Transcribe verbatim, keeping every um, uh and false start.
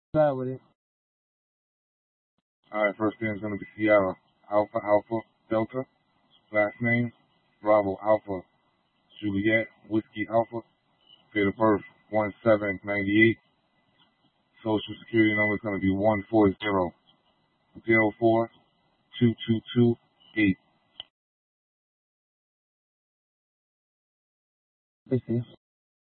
Start with it. All right, first name is going to be Sierra Alpha Alpha Delta. Last name Bravo Alpha Juliet Whiskey Alpha. Date of birth one seven ninety-eight. Social security number is going to be one four zero zero four two two two eight. Let's see.